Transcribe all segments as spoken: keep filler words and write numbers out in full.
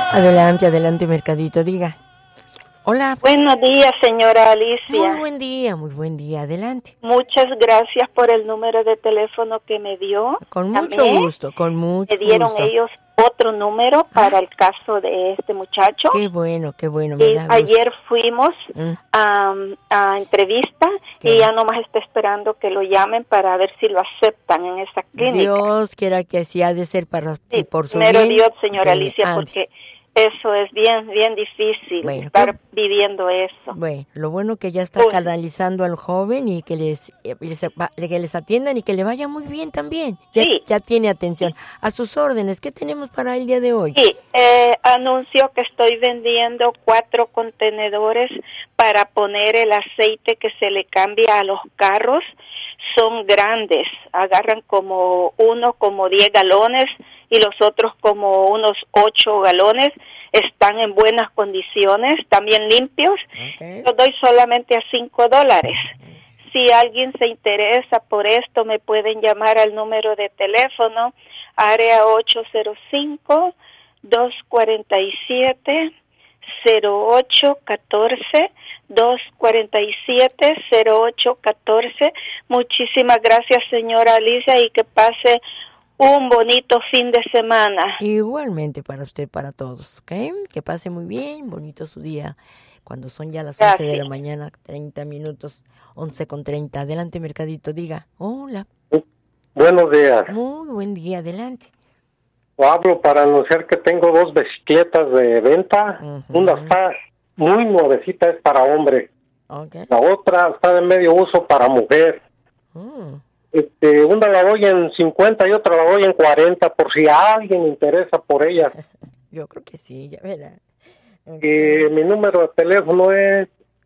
Adelante, adelante, Mercadito, diga. Hola. Buenos días, señora Alicia. Muy buen día, muy buen día, adelante. Muchas gracias por el número de teléfono que me dio. Con mucho Amé. gusto, con mucho Me dieron gusto. ellos otro número para ah. el caso de este muchacho. Qué bueno, qué bueno. Me y da gusto. Ayer fuimos mm. a, a entrevista ¿Qué? y ya nomás está esperando que lo llamen para ver si lo aceptan en esa clínica. Dios quiera que así ha de ser para sí, por su primero bien. Dios, señora que Alicia, ande. porque eso es bien, bien difícil, bueno, estar pues, viviendo eso. Bueno, lo bueno que ya está pues, canalizando al joven y que les, les, que les atiendan y que le vaya muy bien también. Ya, sí. ya tiene atención. A sus órdenes, ¿qué tenemos para el día de hoy? Sí, eh, anuncio que estoy vendiendo cuatro contenedores para poner el aceite que se le cambia a los carros. Son grandes, agarran como uno como diez galones y los otros como unos ocho galones. Están en buenas condiciones, también limpios. Okay. Los doy solamente a cinco dólares. Si alguien se interesa por esto, me pueden llamar al número de teléfono, área ocho cero cinco, dos cuatro siete, cero ocho uno cuatro, dos cuatro siete, cero ocho uno cuatro. Muchísimas gracias, señora Alicia, y que pase un bonito fin de semana. Igualmente para usted, para todos, ¿ok? Que pase muy bien, bonito su día. Cuando son ya las Gracias. once de la mañana, treinta minutos, once con treinta. Adelante, Mercadito, diga. Hola. Buenos días. Muy buen día, adelante. Hablo para anunciar que tengo dos bicicletas de venta. Uh-huh. Una está muy nuevecita, es para hombre. Okay. La otra está de medio uso para mujer. Uh. Este, una la doy en cincuenta y otra la doy en cuarenta, por si a alguien le interesa por ellas. Yo creo que sí, ya verá. Okay. Y mi número de teléfono es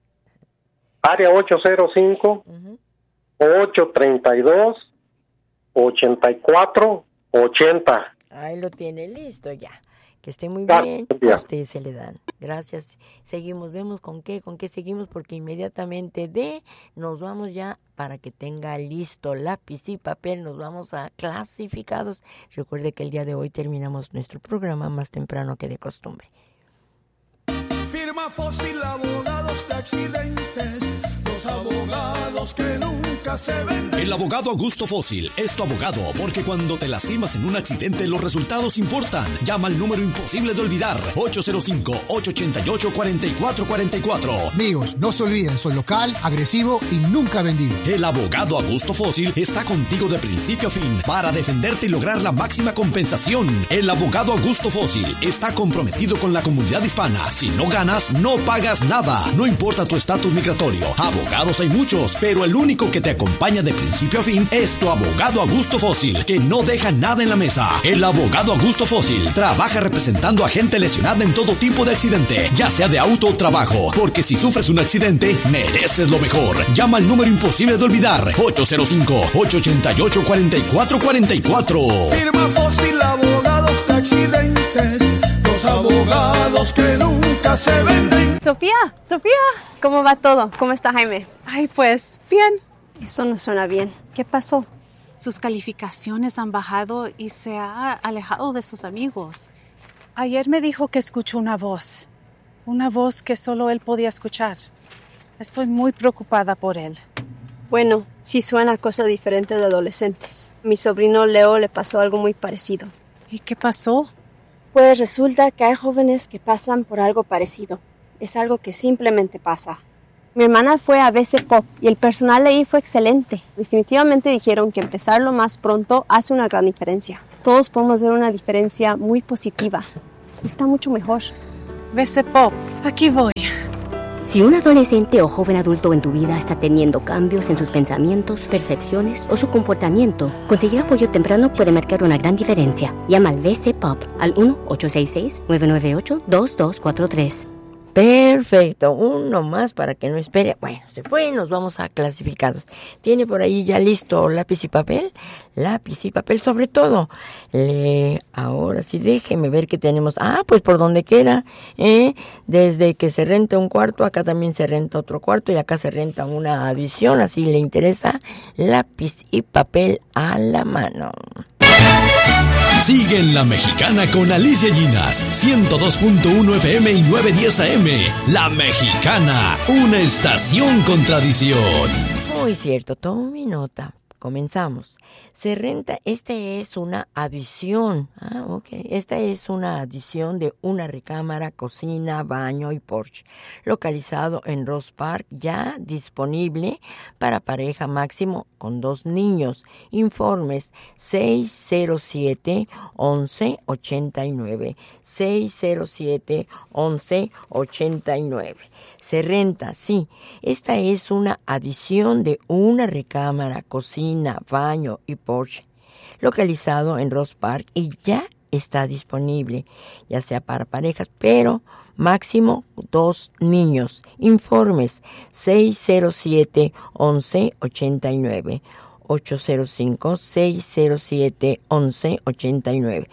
área ocho cero cinco, uh-huh. ocho tres dos, ocho cuatro ocho cero. Ahí lo tiene listo ya. Que esté muy Gracias. bien. A ustedes se le dan. Gracias. Seguimos, vemos con qué, con qué seguimos, porque inmediatamente de nos vamos ya para que tenga listo lápiz y papel. Nos vamos a clasificados. Recuerde que el día de hoy terminamos nuestro programa más temprano que de costumbre. Firma Fósil, abogados de accidentes, los abogados que nunca se venden. El abogado Augusto Fósil es tu abogado, porque cuando te lastimas en un accidente los resultados importan. Llama al número imposible de olvidar, ocho cero cinco, ocho ocho ocho, cuatro cuatro cuatro cuatro. Amigos, no se olviden, soy local, agresivo y nunca vendido. El abogado Augusto Fósil está contigo de principio a fin para defenderte y lograr la máxima compensación. El abogado Augusto Fósil está comprometido con la comunidad hispana. Si no ganas, no pagas nada. No importa tu estatus migratorio. Abogados hay muchos, pero el único que te acompaña de principio a fin es tu abogado Augusto Fósil, que no deja nada en la mesa. El abogado Augusto Fósil trabaja representando a gente lesionada en todo tipo de accidente, ya sea de auto o trabajo, porque si sufres un accidente, mereces lo mejor. Llama al número imposible de olvidar, ocho cero cinco, ocho ocho ocho, cuatro cuatro cuatro cuatro. Firma Fósil, abogados de accidentes, los abogados que nunca se venden. Sofía, Sofía, ¿cómo va todo? ¿Cómo está Jaime? Ay, pues, bien. Eso no suena bien. ¿Qué pasó? Sus calificaciones han bajado y se ha alejado de sus amigos. Ayer me dijo que escuchó una voz, una voz que solo él podía escuchar. Estoy muy preocupada por él. Bueno, sí suena a cosa diferente de adolescentes. Mi sobrino Leo le pasó algo muy parecido. ¿Y qué pasó? Pues resulta que hay jóvenes que pasan por algo parecido. Es algo que simplemente pasa. Mi hermana fue a B C Pop y el personal ahí fue excelente. Definitivamente dijeron que empezarlo más pronto hace una gran diferencia. Todos podemos ver una diferencia muy positiva. Está mucho mejor. B C Pop, aquí voy. Si un adolescente o joven adulto en tu vida está teniendo cambios en sus pensamientos, percepciones o su comportamiento, conseguir apoyo temprano puede marcar una gran diferencia. Llama al B C Pop al uno ocho seis seis, nueve nueve ocho, dos dos cuatro tres. Perfecto, uno más para que no espere. Bueno, se fue, nos vamos a clasificados. ¿Tiene por ahí ya listo lápiz y papel? Lápiz y papel sobre todo. Le, ahora sí, déjeme ver qué tenemos. Ah, pues por donde quiera, ¿eh? Desde que se renta un cuarto, acá también se renta otro cuarto y acá se renta una adición. Así le interesa, lápiz y papel a la mano. Sigue en La Mexicana con Alicia Llinas, ciento dos punto uno F M y novecientos diez A M. La Mexicana, una estación con tradición. Muy cierto, tome nota. Comenzamos. Se renta, esta es una adición. Ah, ok. Esta es una adición de una recámara, cocina, baño y porche. Localizado en Ross Park, ya disponible para pareja máximo con dos niños. Informes seis cero siete, once ochenta y nueve. seis cero siete, once ochenta y nueve. Se renta, sí. Esta es una adición de una recámara, cocina, baño y porche, localizado en Ross Park y ya está disponible, ya sea para parejas, pero máximo dos niños. Informes seis cero siete, once ochenta y nueve. ocho cero cinco, seis cero siete, once ochenta y nueve.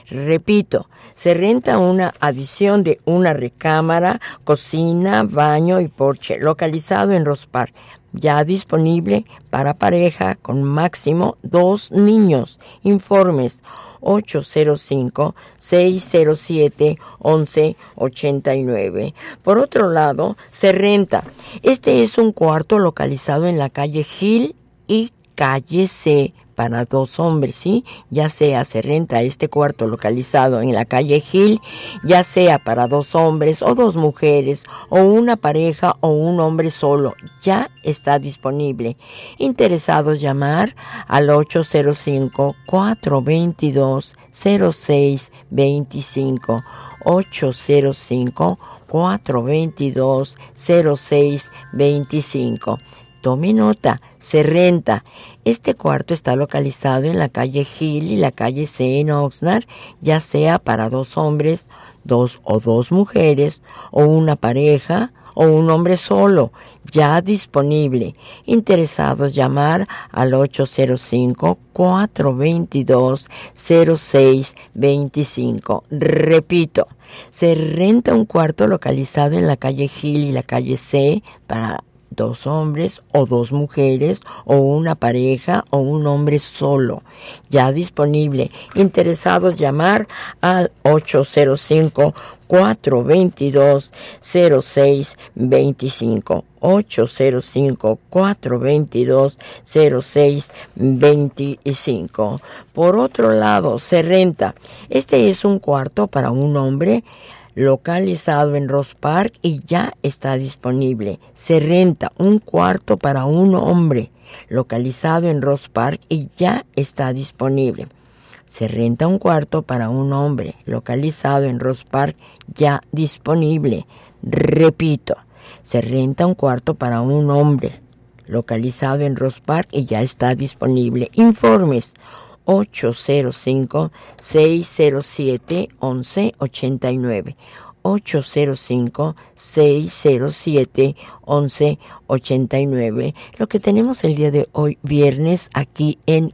Repito, se renta una adición de una recámara, cocina, baño y porche, localizado en Ross Park, ya disponible para pareja con máximo dos niños. Informes ocho cero cinco, seis cero siete, once ochenta y nueve. Por otro lado, se renta. Este es un cuarto localizado en la calle Hill y calle C para dos hombres, ¿sí? Ya sea se renta este cuarto localizado en la calle Hill, ya sea para dos hombres o dos mujeres, o una pareja o un hombre solo, ya está disponible. Interesados llamar al ocho cero cinco, cuatro dos dos, cero seis dos cinco, ocho cero cinco, cuatro dos dos, cero seis dos cinco. Tome nota, se renta. Este cuarto está localizado en la calle Hill y la calle C en Oxnard, ya sea para dos hombres, dos o dos mujeres, o una pareja, o un hombre solo, ya disponible. Interesados llamar al ocho cero cinco, cuatro dos dos, cero seis dos cinco. Repito, se renta un cuarto localizado en la calle Hill y la calle C para dos hombres o dos mujeres o una pareja o un hombre solo, ya disponible. Interesados llamar al ocho cero cinco, cuatro dos dos, cero seis dos cinco, ocho cero cinco, cuatro dos dos, cero seis dos cinco. Por otro lado, se renta. Este es un cuarto para un hombre localizado en Ross Park y ya está disponible. Se renta un cuarto para un hombre localizado en Ross Park y ya está disponible. Se renta un cuarto para un hombre localizado en Ross Park ya disponible. Repito, se renta un cuarto para un hombre localizado en Ross Park y ya está disponible. Informes ocho cero cinco, seis cero siete, once ochenta y nueve. ocho cero cinco, seis cero siete, once ochenta y nueve. Lo que tenemos el día de hoy, viernes, aquí en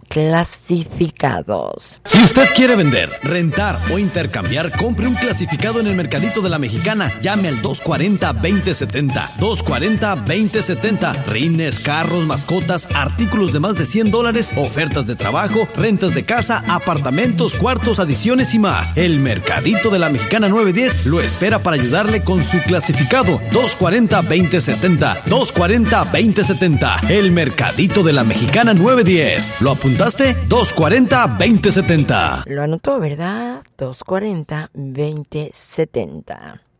Clasificados. Si usted quiere vender, rentar o intercambiar, compre un clasificado en el Mercadito de la Mexicana. Llame al dos cuarenta, veinte setenta. dos cuarenta, veinte setenta. Rines, carros, mascotas, artículos de más de cien dólares, ofertas de trabajo, rentas de casa, apartamentos, cuartos, adiciones y más. El Mercadito de la Mexicana nueve diez lo espera para ayudarle con su clasificado. dos cuarenta, veinte setenta. dos cuarenta, veinte setenta. El Mercadito de la Mexicana nueve diez. ¿Lo apuntaste? dos cuarenta, veinte setenta. Lo anotó, ¿verdad? dos cuarenta, veinte setenta.